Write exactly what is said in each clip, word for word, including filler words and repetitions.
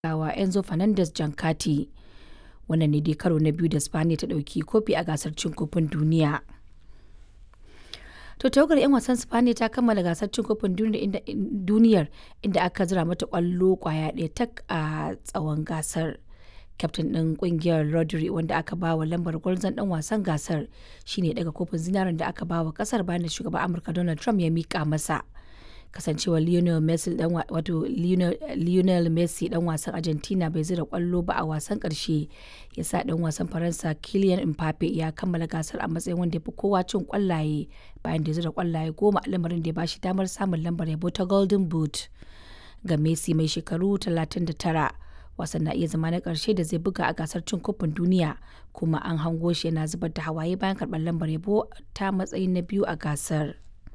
wa Enzo Fernandez jan kati. Wannan ne dai karo na biyu da Spaniya ta ɗauki kofi a gasar cin kofin duniya. To tawagar 'yan wasan Spaniya ta kammala gasar cin kofin duniyar inda aka zira mata kwallo kwaya ɗaya tak a tsawon gasar. Kyaftin ɗin ƙungiyar Rodri wanda aka ba wa lambar gwarzon ɗan wasan gasar shine daga kofin zinaren da aka ba wa ƙasar bayan da shugaban Amurka Donald Trump ya mika masa. Kasancewar Lionel Messi dan wato Lionel Messi dan wasan Argentina bai zira kwallo ba a wasan karshe yasa dan wasan Faransa Kylian Mbappe ya kammala gasar a matsayin wanda ya fi kowa cin kwallaye bayan da ya zira kwallaye goma, lamarin da ya bashi damar samun lambar yabo ta Golden Boot. Ga Messi mai shekaru talatin da tara, wasan na iya zama na karshe da zai buga a gasar cin kofin duniya, kuma an hango shi yana zubar da hawaye bayan karɓar lambar yabo ta matsayin na biyu a gasar.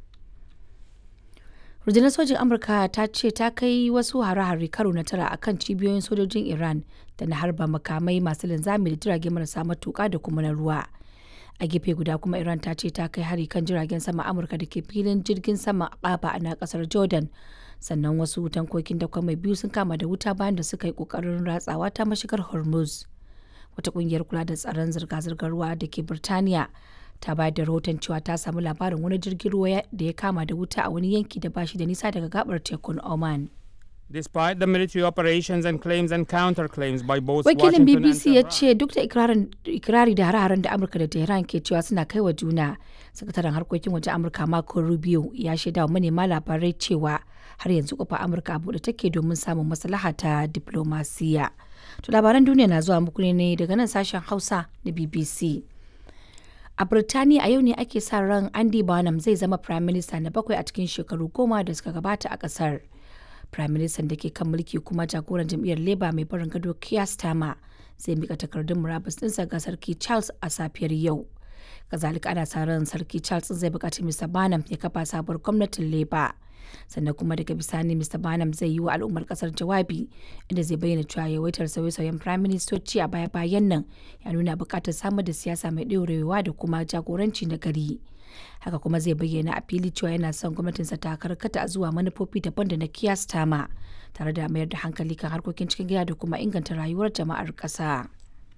Rundunar sojin Amurka ta ce ta kai wasu hare-hare karo na tara akan cibiyoyin sojojin Iran da na harba makamai masu linzami da jirage marasa matuka da kuma na ruwa. A gefe guda kuma Iran ta ce ta kai hari kan jiragen sama Amurka da ke filin jirgin sama Aqaba na kasar Jordan. Sannan wasu tankokin dakon mai biyu sun kama da wuta bayan da suka yi kokarin ratsawa ta mashigar Hormuz. Wata kungiyar kula da tsaron zirga-zirgar ruwa da ke Birtaniya ta bayar da rahoton cewa ta samu labarin wani jirgin ruwa da ya kama da wuta a wani yanki da bashi da nisa daga gabar tekun Oman. Despite the military operations and claims and counterclaims by both Wakilin Washington B B C ya and ce duk da ikirari da hare-haren da Amurka da Tehran ke cewa suna kai wa juna, sakataren harkokin waje Amurka Marco Rubio ya shaida wa manema labarai cewa har yanzu kofa Amurka a buɗe take domin samun maslaha ta diplomasiya. To labaran duniya na zuwa muku ne daga nan sashen Hausa na B B C. A Birtaniya a yau ne ake sa ran Andy Burnham zai zama Prime Minister na bakwai a cikin shekaru goma da suka gabata a kasar. Prime Minister da ke kan mulki kuma jagoran jam'iyyar Labour mai barin gado Keir Starmer zai mika takardun murabus ɗinsa ga Sarki Charles a safiyar yau. Kazalika ana sa ran Sarki Charles zai buƙaci Mr Burnham ya kafa sabuwar gwamnatin Labour. Sannan kuma daga bisani Mr Burnham zai yi wa al'ummar kasar jawabi inda zai bayyana cewa yawaitar sauye-sauyen Prime Ministoci a baya-bayan nan ya nuna buƙatar samar da siyasa mai ɗorewa da kuma jagoranci na gari. Haka kuma zai bayyana a fili cewa yana son gwamnatinsa ta karkata zuwa manufofi daban da na Keir Starmer, tare da mayar da hankali kan harkokin cikin gida da kuma inganta rayuwar jama'ar ƙasa.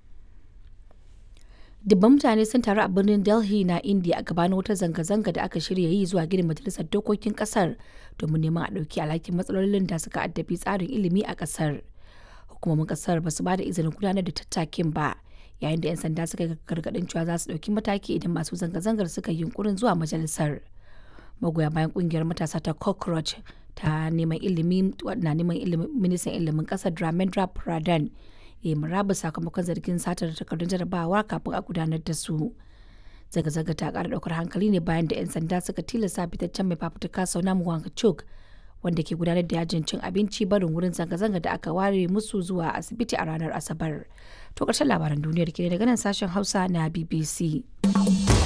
Dubban mutane sun taru a birnin Delhi na India a gabanin wata zanga-zanga da aka shirya yi zuwa gidan majalisar dokokin kasar domin neman a ɗauki alhakin matsalolin da suka addabi tsarin ilimi a kasar. Hukumomin kasar ba su ba da izinin gudanar da tattakin ba, yayin da 'yan sanda suka yi gargaɗin cewa za su ɗauki mataki idan masu zanga-zangar suka yi yunkurin zuwa majalisar. Magoya bayan ƙungiyar matasa ta Cockroach ta neman ilimi na neman ministan ilimin kasar Dharmendra Pradhan ya yi murabus sakamakon zargin satar takardun jarabawa kafin a gudanar da su. Zaga-zaga ta ƙara ɗaukar hankali ne bayan da 'yan sanda suka tilasta fitaccen mai fafutuka Sonam Wangchuk wanda ke gudanar da yajin cin abinci barin wurin zanga-zanga da aka ware musu zuwa asibiti a ranar Asabar. To ƙarshen labaran duniyar ke daga nan sashen Hausa na B B C.